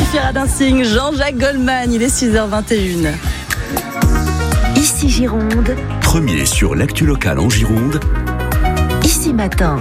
suffira d'un signe. Jean-Jacques Goldman, il est 6h21. Ici Gironde. Premier sur l'actu locale en Gironde. Ici Matin.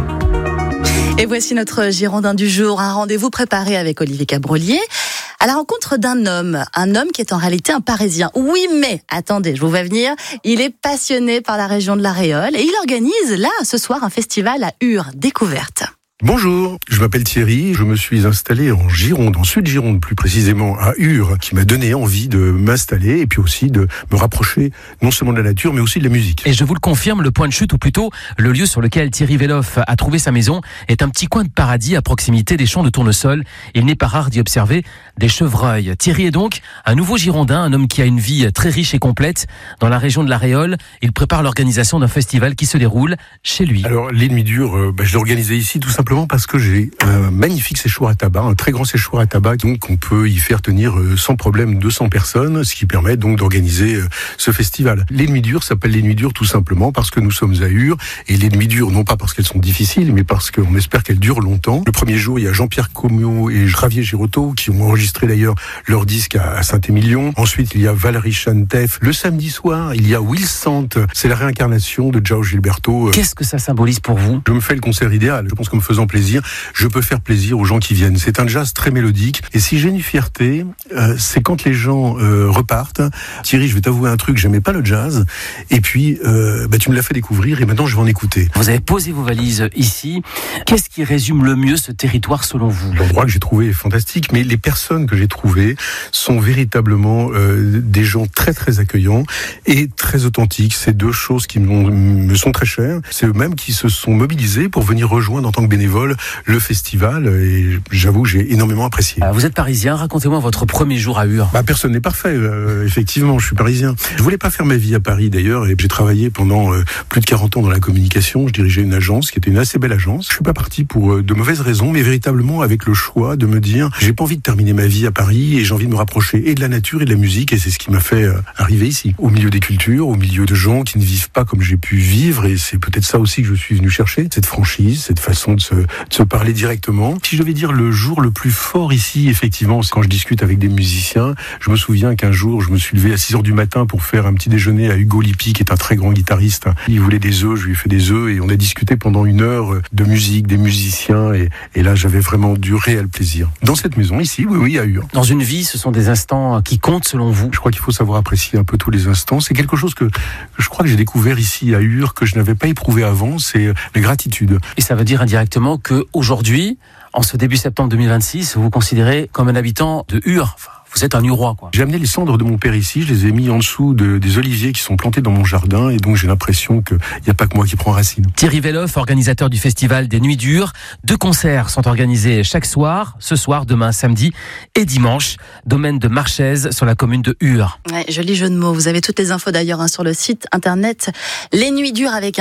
Et voici notre Girondin du jour, un rendez-vous préparé avec Olivier Cabrolier à la rencontre d'un homme qui est en réalité un Parisien. Oui, mais attendez, je vous vois venir, il est passionné par la région de la Réole et il organise là ce soir un festival à Ur, découverte. Bonjour, je m'appelle Thierry, je me suis installé en Gironde, en Sud-Gironde plus précisément à Ur, qui m'a donné envie de m'installer et puis aussi de me rapprocher non seulement de la nature mais aussi de la musique. Et je vous le confirme, le point de chute, ou plutôt le lieu sur lequel Thierry Veloff a trouvé sa maison, est un petit coin de paradis à proximité des champs de tournesol. Il n'est pas rare d'y observer des chevreuils. Thierry est donc un nouveau Girondin, un homme qui a une vie très riche et complète dans la région de la Réole. Il prépare l'organisation d'un festival qui se déroule chez lui. Alors l'ennemi dur, je l'ai organisé ici tout simplement parce que j'ai un magnifique séchoir à tabac, un très grand séchoir à tabac, donc on peut y faire tenir sans problème 200 personnes, ce qui permet donc d'organiser ce festival. L'ennemi dur s'appelle l'ennemi dur tout simplement parce que nous sommes à Ur, et l'ennemi dur non pas parce qu'elles sont difficiles, mais parce qu'on espère qu'elles durent longtemps. Le premier jour, il y a Jean-Pierre Comiot et Javier Girotto qui ont enregistré d'ailleurs leur disque à Saint-Émilion. Ensuite, il y a Valérie Chantef. Le samedi soir, il y a Will Sant. C'est la réincarnation de João Gilberto. Qu'est-ce que ça symbolise pour vous ? Je me fais le concert idéal. Je pense qu'en me faisant plaisir, je peux faire plaisir aux gens qui viennent. C'est un jazz très mélodique. Et si j'ai une fierté, c'est quand les gens repartent. Thierry, je vais t'avouer un truc, j'aimais pas le jazz. Et puis, tu me l'as fait découvrir et maintenant je vais en écouter. Vous avez posé vos valises ici. Qu'est-ce qui résume le mieux ce territoire selon vous ? L'endroit que j'ai trouvé est fantastique, mais les personnes que j'ai trouvées sont véritablement des gens très très accueillants et très authentiques. C'est deux choses qui me sont très chères. C'est eux-mêmes qui se sont mobilisés pour venir rejoindre en tant que bénévoles le festival, et j'avoue j'ai énormément apprécié. Vous êtes parisien, racontez-moi votre premier jour à Ur. Personne n'est parfait, effectivement, je suis parisien. Je voulais pas faire ma vie à Paris d'ailleurs, et j'ai travaillé pendant plus de 40 ans dans la communication. Je dirigeais une agence qui était une assez belle agence. Je suis pas parti pour de mauvaises raisons, mais véritablement avec le choix de me dire j'ai pas envie de terminer ma vie à Paris et j'ai envie de me rapprocher et de la nature et de la musique, et c'est ce qui m'a fait arriver ici, au milieu des cultures, au milieu de gens qui ne vivent pas comme j'ai pu vivre, et c'est peut-être ça aussi que je suis venu chercher, cette franchise, cette façon de se parler directement. Si je devais dire le jour le plus fort ici, effectivement, c'est quand je discute avec des musiciens. Je me souviens qu'un jour, je me suis levé à 6h du matin pour faire un petit déjeuner à Hugo Lippi, qui est un très grand guitariste. Il voulait des œufs, je lui ai fait des œufs, et on a discuté pendant 1 heure de musique, des musiciens, et là, j'avais vraiment du réel plaisir. Dans cette maison, ici, oui, à Ur. Dans une vie, ce sont des instants qui comptent selon vous ? Je crois qu'il faut savoir apprécier un peu tous les instants. C'est quelque chose que je crois que j'ai découvert ici à Ur, que je n'avais pas éprouvé avant, c'est la gratitude. Et ça veut dire indirectement que aujourd'hui, en ce début septembre 2026, vous vous considérez comme un habitant de Ur. Enfin, vous êtes un Urois, quoi. J'ai amené les cendres de mon père ici, je les ai mis en dessous des oliviers qui sont plantés dans mon jardin, et donc j'ai l'impression qu'il n'y a pas que moi qui prends racine. Thierry Veloff, organisateur du festival des Nuits d'Ur. 2 concerts sont organisés chaque soir, ce soir, demain, samedi et dimanche, domaine de Marchèze sur la commune de Ur. Ouais, joli jeu de mots. Vous avez toutes les infos d'ailleurs sur le site internet lesnuitsdur avec un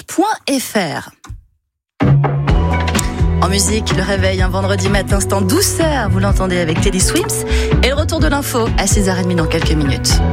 h.fr. En musique, le réveil un vendredi matin, instant douceur, vous l'entendez avec Teddy Swims, et le retour de l'info à 6h30 dans quelques minutes.